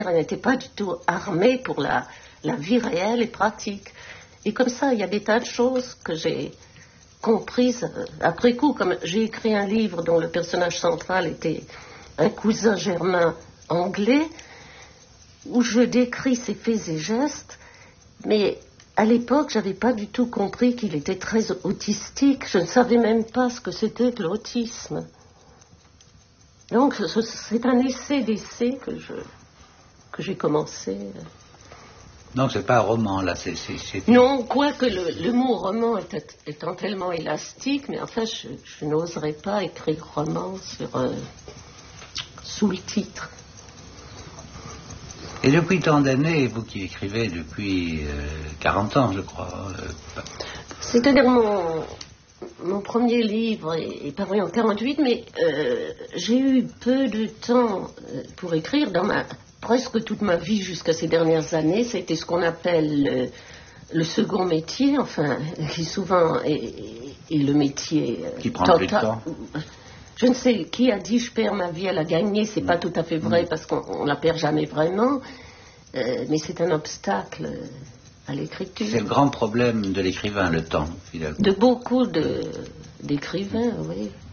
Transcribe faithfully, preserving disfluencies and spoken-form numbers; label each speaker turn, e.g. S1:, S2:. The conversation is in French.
S1: Elle n'était pas du tout armée pour la, la vie réelle et pratique. Et comme ça, il y a des tas de choses que j'ai comprises après coup. Comme j'ai écrit un livre dont le personnage central était un cousin germain anglais, où je décris ses faits et gestes, mais à l'époque, je n'avais pas du tout compris qu'il était très autistique. Je ne savais même pas ce que c'était que l'autisme. Donc, c'est un essai d'essai que je, que j'ai commencé.
S2: Donc, c'est pas un roman, là, c'est... c'est, c'est...
S1: Non, quoique le, le mot roman était, étant tellement élastique, mais enfin, je, je n'oserais pas écrire roman sur, euh, sous le titre.
S2: Et depuis tant d'années, vous qui écrivez depuis euh, quarante ans, je crois... Euh...
S1: C'est-à-dire mon... Mon premier livre est, est paru en quarante-huit, mais euh, j'ai eu peu de temps pour écrire. Dans ma, presque toute ma vie jusqu'à ces dernières années, c'était ce qu'on appelle le, le second métier, enfin, qui souvent est, est le métier
S2: qui prend
S1: total.
S2: Plus de temps.
S1: Je ne sais qui a dit je perds ma vie à la gagner, c'est mmh. pas tout à fait vrai mmh. parce qu'on ne la perd jamais vraiment, euh, mais c'est un obstacle à l'écriture.
S2: C'est le grand problème de l'écrivain, le temps, finalement.
S1: De beaucoup de, d'écrivains, oui.